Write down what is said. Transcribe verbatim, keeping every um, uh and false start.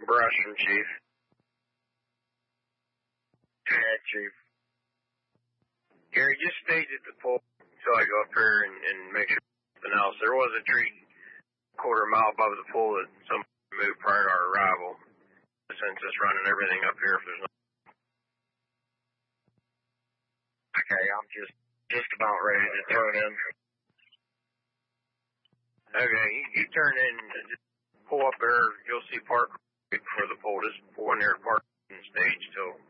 brush from Chief. Yeah, Chief. Gary, just stayed at the pole until I go up here and, and make sure something else. There was a tree quarter mile above the pole that somebody moved prior to our arrival. Since it's running everything up here, if there's no. Okay, I'm just just about ready to turn in. Okay, you, you turn in, just pull up there. You'll see park before the pole. Just pull in there, park and stage till